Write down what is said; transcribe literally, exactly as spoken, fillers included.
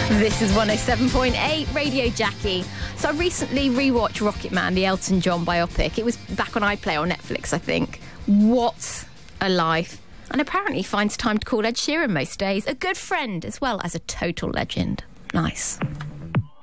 This is one oh seven point eight Radio Jackie. So I recently rewatched Rocket Man, the Elton John biopic. It was back on iPlayer on Netflix, I think. What a life. And apparently finds time to call Ed Sheeran most days. A good friend as well as a total legend. Nice.